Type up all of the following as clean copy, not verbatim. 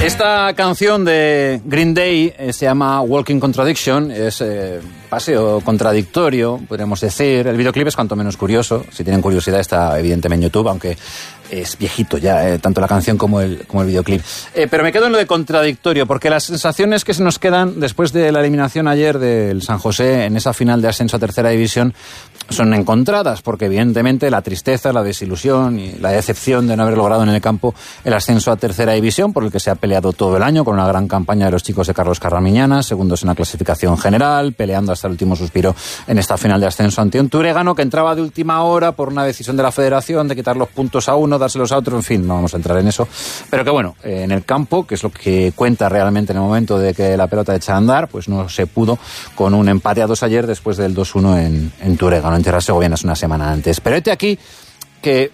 Esta canción de Green Day se llama Walking Contradiction, es paseo contradictorio, podríamos decir. El videoclip es cuanto menos curioso, si tienen curiosidad está evidentemente en YouTube, aunque es viejito ya, tanto la canción como el videoclip. Pero me quedo en lo de contradictorio, porque las sensaciones que se nos quedan después de la eliminación ayer del San José en esa final de ascenso a tercera división son encontradas, porque evidentemente la tristeza, la desilusión y la decepción de no haber logrado en el campo el ascenso a tercera división, por el que se ha peleado todo el año con una gran campaña de los chicos de Carlos Carramiñana, segundos en la clasificación general, peleando hasta el último suspiro en esta final de ascenso ante un Turegano que entraba de última hora por una decisión de la federación de quitar los puntos a uno, dárselos a otro, en fin, no vamos a entrar en eso, pero que bueno, en el campo, que es lo que cuenta realmente en el momento de que la pelota echa a andar, pues no se pudo con un empate a 2 ayer después del 2-1 en Turegano, en Tierra Segovianas una semana antes. Pero aquí que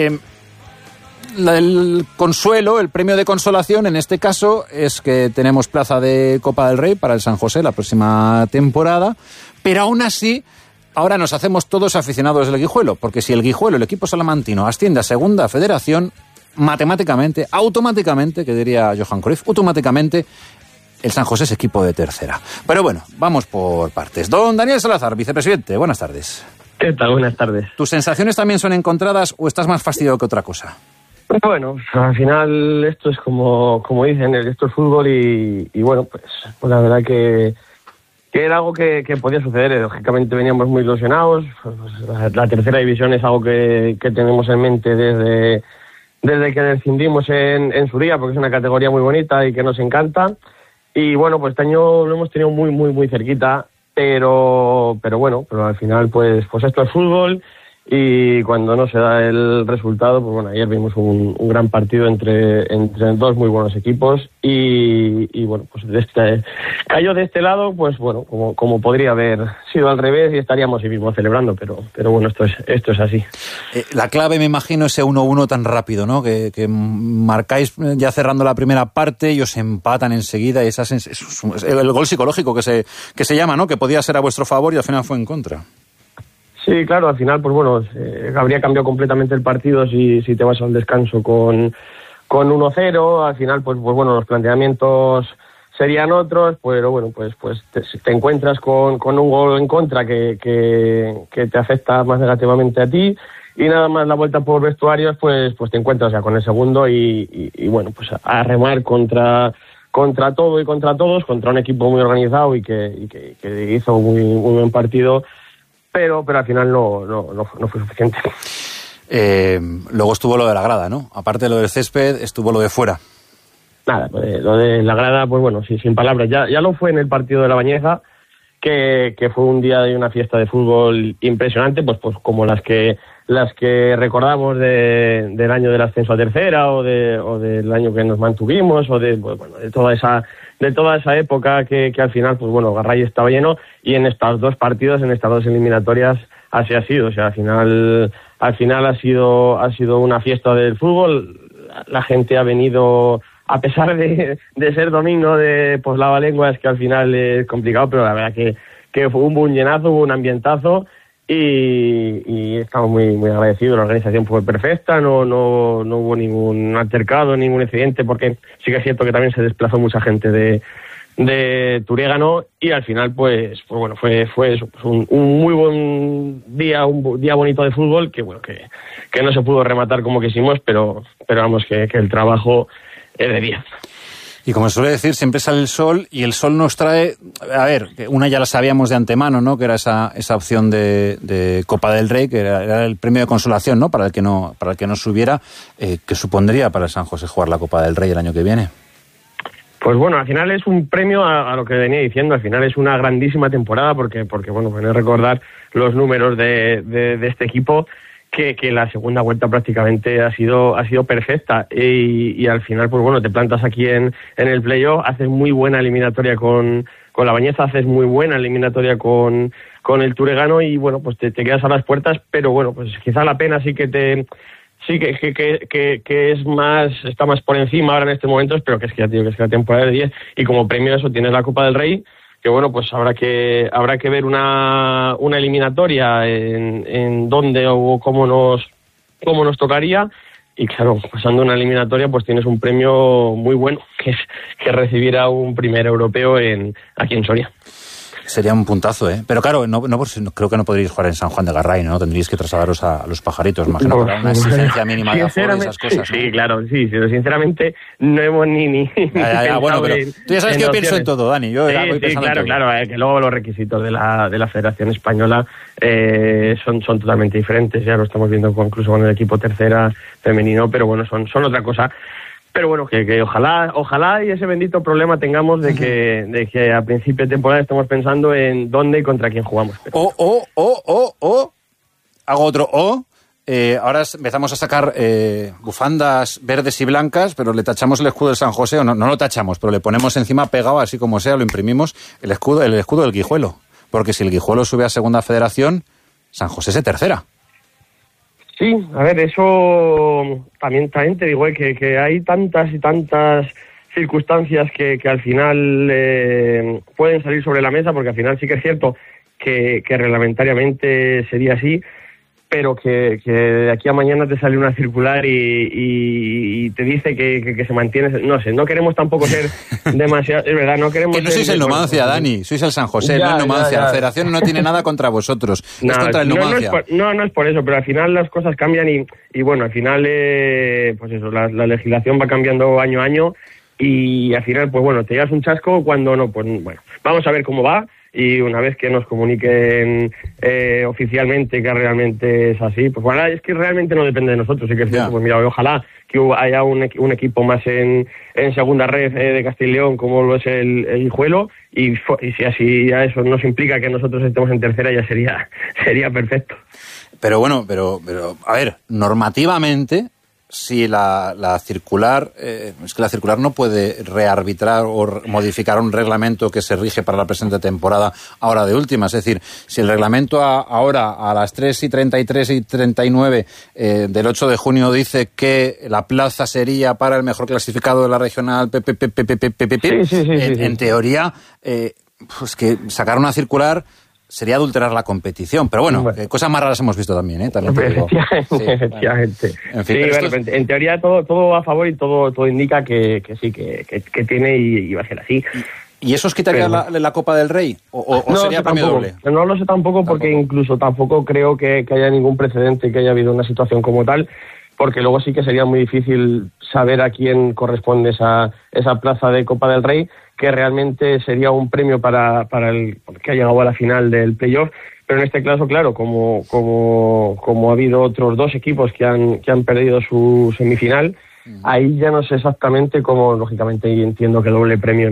el consuelo, el premio de consolación en este caso es que tenemos plaza de Copa del Rey para el San José la próxima temporada, pero aún así ahora nos hacemos todos aficionados del Guijuelo, porque si el Guijuelo, el equipo salamantino, asciende a segunda federación, matemáticamente, automáticamente, que diría Johan Cruyff, automáticamente el San José es equipo de tercera. Pero bueno, vamos por partes. Don Daniel Salazar, vicepresidente, buenas tardes. ¿Qué tal? Buenas tardes. ¿Tus sensaciones también son encontradas o estás más fastidiado que otra cosa? Bueno, al final esto es como dicen, esto es fútbol y bueno, pues la verdad que era algo que podía suceder. Lógicamente veníamos muy ilusionados. Pues la tercera división es algo que tenemos en mente desde que descendimos en su día, porque es una categoría muy bonita y que nos encanta. Y bueno, pues este año lo hemos tenido muy, muy, muy cerquita. Pero al final pues esto es fútbol y cuando no se da el resultado, pues bueno, ayer vimos un gran partido entre dos muy buenos equipos y bueno, pues cayó de este lado, pues bueno, como podría haber sido al revés y estaríamos ahí mismo celebrando, pero bueno, esto es así. La clave, me imagino, ese 1-1 tan rápido, ¿no? Que marcáis ya cerrando la primera parte y os empatan enseguida y es el gol psicológico que se llama, ¿no? Que podía ser a vuestro favor y al final fue en contra. Sí, claro, al final, pues bueno, habría cambiado completamente el partido si te vas al descanso con 1-0. Al final, pues bueno, los planteamientos serían otros, pero bueno, pues te encuentras con un gol en contra que te afecta más negativamente a ti y nada más la vuelta por vestuarios, pues te encuentras ya con el segundo y bueno, pues a remar contra todo y contra todos, contra un equipo muy organizado y que hizo muy, muy buen partido. Pero al final no fue suficiente. Luego estuvo lo de la grada, ¿no? Aparte de lo del césped, estuvo lo de fuera. Nada, lo de la grada, pues bueno, sí, sin palabras. Ya lo fue en el partido de La Bañeza, que fue un día de una fiesta de fútbol impresionante, pues como las que recordamos del año del ascenso a tercera o del año que nos mantuvimos o de toda esa época que al final, pues bueno, Garray estaba lleno y en estos dos partidos, en estas dos eliminatorias, así ha sido. O sea, al final ha sido una fiesta del fútbol. La gente ha venido, a pesar de ser domingo de pues lavalenguas, es que al final es complicado, pero la verdad que fue un buen llenazo, hubo un ambientazo y estamos muy, muy agradecidos. La organización fue perfecta, no hubo ningún altercado, ningún incidente, porque sí que es cierto que también se desplazó mucha gente de Turegano y al final pues bueno, fue eso, pues un muy buen día, un día bonito de fútbol que bueno, que no se pudo rematar como quisimos, pero vamos que el trabajo es de 10. Y como se suele decir, siempre sale el sol y el sol nos trae, a ver, una ya la sabíamos de antemano, ¿no? Que era esa opción de Copa del Rey, que era el premio de consolación, ¿no? Para el que no subiera, ¿qué supondría para el San José jugar la Copa del Rey el año que viene? Pues bueno, al final es un premio a lo que venía diciendo, al final es una grandísima temporada porque bueno, venir a recordar los números de este equipo, que la segunda vuelta prácticamente ha sido perfecta y al final pues bueno, te plantas aquí en el playoff, haces muy buena eliminatoria con La Bañeza, haces muy buena eliminatoria con el Turegano y bueno, pues te quedas a las puertas, pero bueno, pues quizá la pena sí que es más, está más por encima ahora en este momento, pero que es que ya digo que es que la temporada de 10 y como premio a eso tienes la Copa del Rey, que bueno, pues habrá que ver una eliminatoria en dónde o cómo nos tocaría y claro, pasando una eliminatoria pues tienes un premio muy bueno, que es que recibir a un primer europeo aquí en Soria. Sería un puntazo, ¿eh? Pero claro, no, creo que no podríais jugar en San Juan de Garray, ¿no? Tendríais que trasladaros a Los Pajaritos, imagino, para una exigencia mínima de aforo y esas cosas, ¿no? Sí, claro, sí, pero sinceramente no hemos ni bueno, pero tú ya sabes que yo pienso en todo, Dani. Yo voy pensando en todo. Claro, que luego los requisitos de la Federación Española son totalmente diferentes. Ya lo estamos viendo incluso con el equipo tercera femenino, pero bueno, son otra cosa. Pero bueno, que ojalá y ese bendito problema tengamos de que a principio de temporada estemos pensando en dónde y contra quién jugamos. Hago otro ahora empezamos a sacar bufandas verdes y blancas, pero le tachamos el escudo del San José, o no lo tachamos, pero le ponemos encima pegado, así como sea, lo imprimimos, el escudo del Guijuelo. Porque si el Guijuelo sube a segunda federación, San José es tercera. Sí, a ver, eso también te digo, que hay tantas y tantas circunstancias que al final pueden salir sobre la mesa, porque al final sí que es cierto que reglamentariamente sería así, pero que de aquí a mañana te sale una circular y te dice que se mantiene, no sé, no queremos tampoco ser demasiado, es verdad, no queremos... Que no sois el Numancia, Dani, sois el San José, no el Numancia, la Federación no tiene nada contra vosotros, es contra el Numancia. No es por eso, pero al final las cosas cambian y bueno, al final, pues eso, la legislación va cambiando año a año y al final, pues bueno, te llevas un chasco cuando no, pues bueno, vamos a ver cómo va. Y una vez que nos comuniquen oficialmente que realmente es así, pues bueno, es que realmente no depende de nosotros, sí que es cierto, pues mira, ojalá que haya un equipo más en segunda red de Castilla y León como lo es el Guijuelo, y si así a eso nos implica que nosotros estemos en tercera, ya sería perfecto. Pero bueno, a ver, normativamente, si la circular, es que la circular no puede rearbitrar o modificar un reglamento que se rige para la presente temporada ahora de últimas. Es decir, si el reglamento ahora a las 3:33 y 39 del 8 de junio dice que la plaza sería para el mejor clasificado de la regional en teoría, pues que sacar una circular sería adulterar la competición, pero bueno, cosas más raras hemos visto también, ¿eh? También te digo. Efectivamente. En fin, en teoría todo a favor y todo indica que sí, que tiene y va a ser así. ¿Y eso os quitaría la Copa del Rey? ¿O no, sería premio doble? No lo sé tampoco, porque incluso tampoco creo que haya ningún precedente que haya habido una situación como tal, porque luego sí que sería muy difícil saber a quién corresponde esa plaza de Copa del Rey, que realmente sería un premio para el que ha llegado a la final del playoff, pero en este caso, claro, como ha habido otros dos equipos que han perdido su semifinal, ahí ya no sé exactamente cómo, lógicamente entiendo que doble premio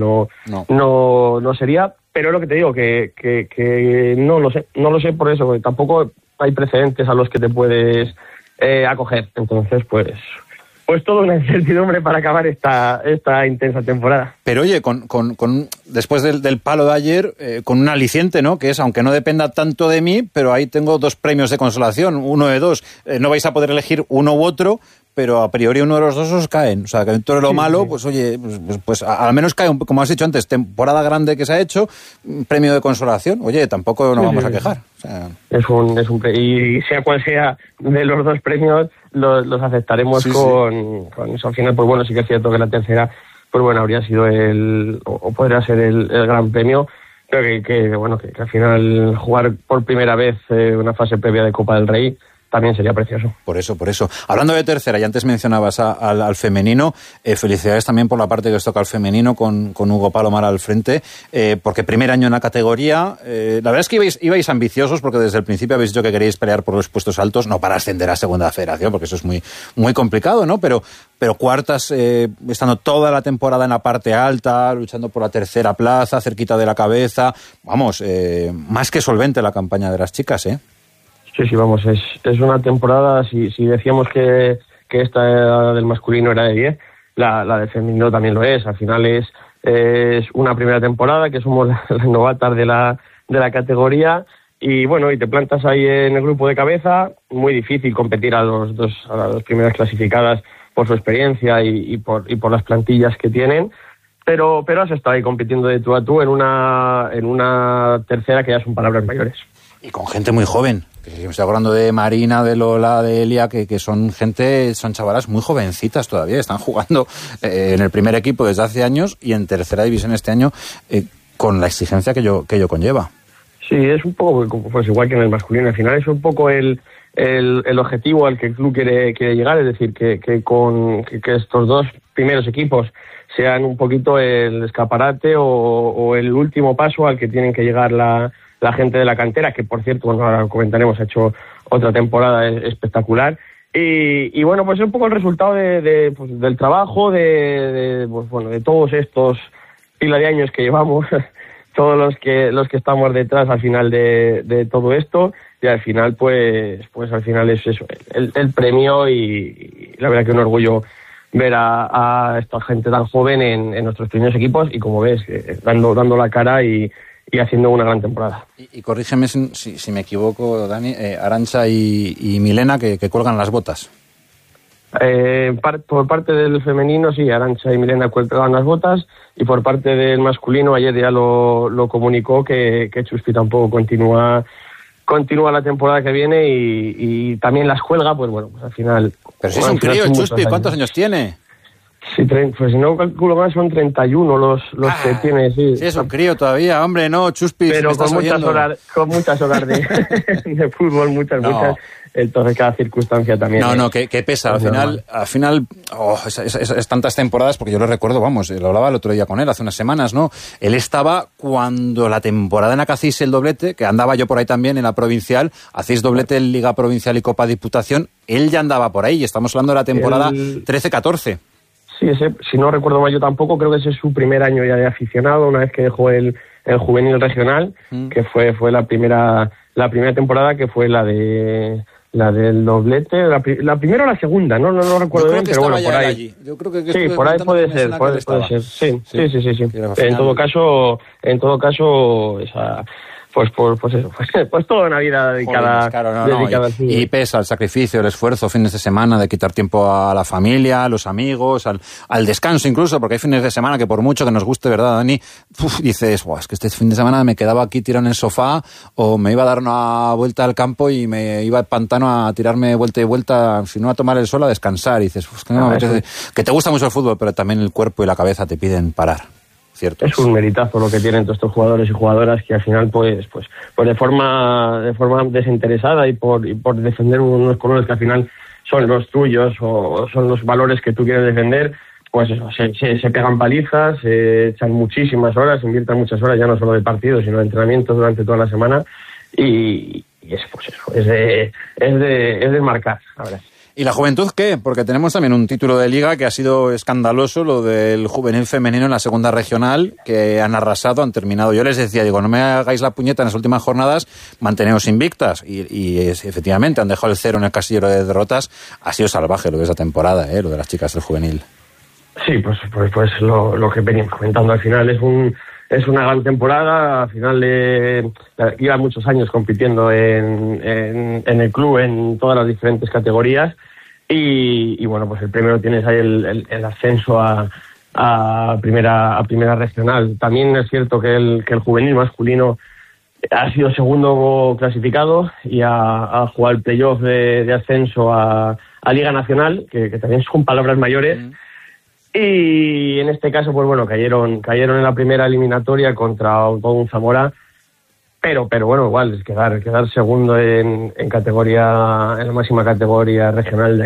no sería, pero lo que te digo, que no lo sé por eso, porque tampoco hay precedentes a los que te puedes acoger, entonces pues toda una incertidumbre para acabar esta intensa temporada. Pero oye, después del palo de ayer, con un aliciente, ¿no? Que es, aunque no dependa tanto de mí, pero ahí tengo dos premios de consolación, uno de dos. No vais a poder elegir uno u otro, pero a priori uno de los dos os caen. O sea, que dentro de lo malo, pues oye, pues al menos cae, como has dicho antes, temporada grande que se ha hecho, premio de consolación. Oye, tampoco nos vamos a quejar. O sea... y sea cual sea de los dos premios, los aceptaremos con eso. Al final, pues bueno, sí que es cierto que la tercera, pues bueno, habría sido o podría ser el gran premio, pero que al final jugar por primera vez una fase previa de Copa del Rey también sería precioso. Por eso. Hablando de tercera, y antes mencionabas al femenino, felicidades también por la parte que os toca al femenino con Hugo Palomar al frente, porque primer año en la categoría, la verdad es que ibais ambiciosos, porque desde el principio habéis dicho que queríais pelear por los puestos altos, no para ascender a segunda federación, porque eso es muy, muy complicado, ¿no? Pero cuartas, estando toda la temporada en la parte alta, luchando por la tercera plaza, cerquita de la cabeza, vamos, más que solvente la campaña de las chicas, ¿eh? Sí, vamos, es una temporada, si decíamos que esta del masculino era de 10, la del femenino también lo es. Al final es una primera temporada, que somos las novatas de la categoría, y bueno, y te plantas ahí en el grupo de cabeza, muy difícil competir a las dos primeras clasificadas por su experiencia y por las plantillas que tienen, pero has estado ahí compitiendo de tú a tú en una tercera que ya son palabras mayores. Y con gente muy joven, me estoy acordando de Marina, de Lola, de Elia, que son chavalas muy jovencitas todavía, están jugando en el primer equipo desde hace años y en tercera división este año, con la exigencia que ello conlleva. Sí, es un poco pues igual que en el masculino. Al final es un poco el objetivo al que el club quiere llegar, es decir, que estos dos primeros equipos sean un poquito el escaparate o el último paso al que tienen que llegar la gente de la cantera, que por cierto, bueno, ahora comentaremos, ha hecho otra temporada espectacular. Y bueno, pues es un poco el resultado pues, del trabajo, pues, bueno, de todos estos pila de años que llevamos, todos los que estamos detrás al final de todo esto, y al final pues al final es eso, el premio, y la verdad que un orgullo ver a esta gente tan joven en nuestros primeros equipos, y como ves, dando la cara y haciendo una gran temporada. Y corrígeme si me equivoco, Dani, Arantxa y Milena que cuelgan las botas. Por parte del femenino, sí, Arantxa y Milena cuelgan las botas, y por parte del masculino, ayer ya lo comunicó que Chuspi tampoco continúa la temporada que viene, y también las cuelga, pues bueno, pues al final... Pero si es un crío, Chuspi, ¿cuántos años tiene? Sí, pues si no calculo mal, son 31 los que tiene, sí. Sí, es un crío todavía, hombre, no, Chuspi. Pero con muchas horas de fútbol, muchas. Entonces cada circunstancia también. No, que pesa. Al final, es tantas temporadas, porque yo lo recuerdo, vamos, lo hablaba el otro día con él, hace unas semanas, ¿no? Él estaba cuando la temporada en la que hacéis el doblete, que andaba yo por ahí también en la provincial, hacéis doblete en Liga Provincial y Copa Diputación, él ya andaba por ahí, y estamos hablando de la temporada 13-14. Sí, si no recuerdo mal yo tampoco, creo que ese es su primer año ya de aficionado, una vez que dejó el juvenil regional, que fue la primera temporada, que fue la del doblete, la primera o la segunda, no recuerdo bien, pero bueno, por ahí. Allí. Yo creo que sí, por ahí puede ser. Sí. En todo caso, esa... Pues eso, pues toda una vida dedicada, dedicada al fútbol. Y pesa el sacrificio, el esfuerzo, fines de semana, de quitar tiempo a la familia, a los amigos, al descanso incluso, porque hay fines de semana que por mucho que nos guste, ¿verdad, Dani? Dices, es que este fin de semana me quedaba aquí tirado en el sofá, o me iba a dar una vuelta al campo y me iba al pantano a tirarme vuelta y vuelta, si no a tomar el sol, a descansar. Y dices, que te gusta mucho el fútbol, pero también el cuerpo y la cabeza te piden parar. Cierto. Es un meritazo lo que tienen todos estos jugadores y jugadoras, que al final pues de forma desinteresada y por defender unos colores que al final son los tuyos o son los valores que tú quieres defender, pues eso, se pegan palizas, se echan muchísimas horas, invierten muchas horas, ya no solo de partidos, sino de entrenamientos durante toda la semana, y es pues eso, es de marcar, la verdad. ¿Y la juventud qué? Porque tenemos también un título de liga que ha sido escandaloso, lo del juvenil femenino en la segunda regional, que han arrasado, han terminado. Yo les decía, no me hagáis la puñeta en las últimas jornadas, manteneos invictas. Y efectivamente han dejado el 0 en el casillero de derrotas. Ha sido salvaje lo de esa temporada, lo de las chicas del juvenil. Sí, pues lo que veníamos comentando, al final es una gran temporada. Al final lleva muchos años compitiendo en el club en todas las diferentes categorías, y bueno, pues el premio lo tienes ahí, el ascenso a primera regional. También es cierto que el juvenil masculino ha sido segundo clasificado y ha jugado el playoff de ascenso a Liga Nacional, que también son palabras mayores. Y en este caso, pues bueno, cayeron en la primera eliminatoria contra un Zamora, pero bueno, igual es quedar segundo en categoría, en la máxima categoría regional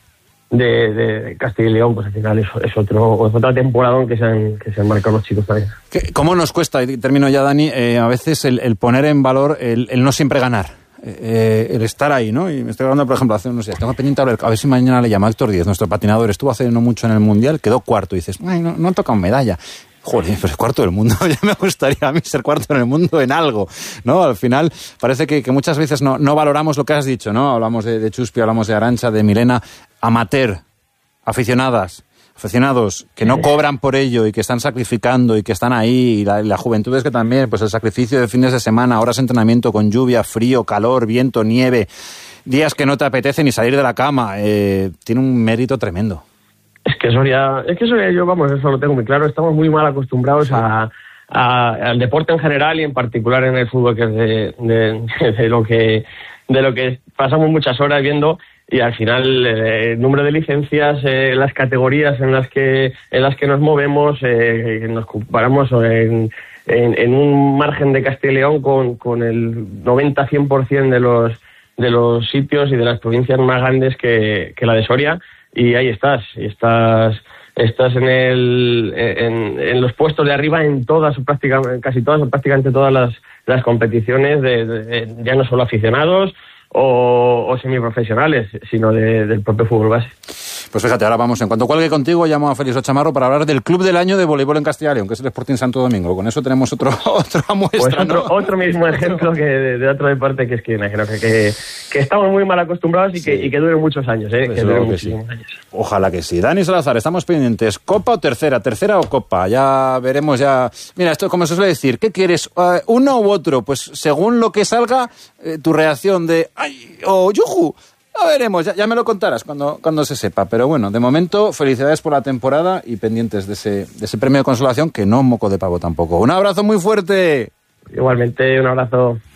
de Castilla y León, pues al final es otra temporada que se han marcado los chicos también. ¿Cómo nos cuesta, y termino ya, Dani, a veces el poner en valor el no siempre ganar? El estar ahí, ¿no? Y me estoy hablando, por ejemplo, hace unos días, tengo pendiente a ver si mañana le llama Héctor Díez, nuestro patinador, estuvo hace no mucho en el Mundial, quedó cuarto, y dices, ay, no han tocado medalla. Joder, pero es cuarto del mundo, ya me gustaría a mí ser cuarto en el mundo en algo, ¿no? Al final parece que muchas veces no valoramos lo que has dicho, ¿no? Hablamos de Chuspi, hablamos de Arantxa, de Milena, amateur, aficionados que no cobran por ello y que están sacrificando y que están ahí, y la juventud es que también, pues el sacrificio de fines de semana, horas de entrenamiento con lluvia, frío, calor, viento, nieve, días que no te apetece ni salir de la cama, tiene un mérito tremendo. Es que eso ya yo, vamos, eso lo tengo muy claro, estamos muy mal acostumbrados al deporte en general y en particular en el fútbol, que es de lo que de lo que pasamos muchas horas viendo, y al final el número de licencias, las categorías en las que nos movemos, nos comparamos en un margen de Castilla y León con el 90-100% de los sitios y de las provincias más grandes que la de Soria, y ahí estás en los puestos de arriba en prácticamente todas las competiciones ya no solo aficionados o semiprofesionales, sino del propio fútbol base. Pues fíjate, ahora vamos, en cuanto cuelgue contigo, llamo a Félix Ochamarro para hablar del Club del Año de voleibol en Castilla y León, que es el Sporting Santo Domingo. Con eso tenemos otra muestra, pues otro mismo ejemplo que de otro deporte, que es que imagino que estamos muy mal acostumbrados y que duren muchos años, que duren muchísimos años. Ojalá que sí. Dani Salazar, estamos pendientes. ¿Copa o tercera o copa? Ya veremos ya. Mira, esto como se suele decir, ¿qué quieres? ¿Uno u otro? Pues según lo que salga, tu reacción de ¡ay! O ¡yujú! Ya veremos, ya me lo contarás cuando se sepa. Pero bueno, de momento, felicidades por la temporada y pendientes de ese premio de consolación, que no moco de pavo tampoco. ¡Un abrazo muy fuerte! Igualmente, un abrazo.